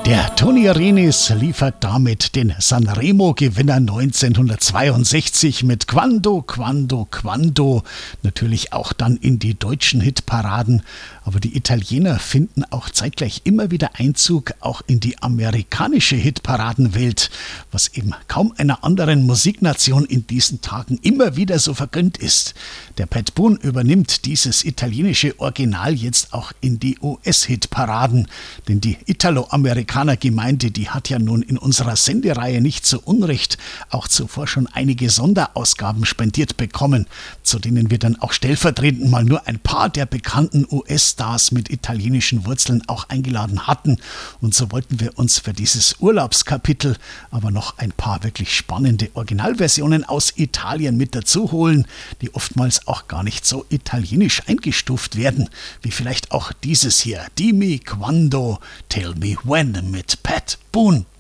Der Tony Renis liefert damit den Sanremo-Gewinner 1962 mit Quando, Quando, Quando. Natürlich auch dann in die deutschen Hitparaden. Aber die Italiener finden auch zeitgleich immer wieder Einzug auch in die amerikanische Hitparadenwelt, was eben kaum einer anderen Musiknation in diesen Tagen immer wieder so vergönnt ist. Der Pat Boone übernimmt dieses italienische Original jetzt auch in die US-Hitparaden, denn die Italo-Amerikaner-Gemeinde, die hat ja nun in unserer Sendereihe nicht zu Unrecht auch zuvor schon einige Sonderausgaben spendiert bekommen, zu denen wir dann auch stellvertretend mal nur ein paar der bekannten US-Stars mit italienischen Wurzeln auch eingeladen hatten. Und so wollten wir uns für dieses Urlaubskapitel aber noch ein paar wirklich spannende Originalversionen aus Italien mit dazu holen, die oftmals auch gar nicht so italienisch eingestuft werden, wie vielleicht auch dieses hier, Dimmi Quando, Tell Me When mit Pat Boone.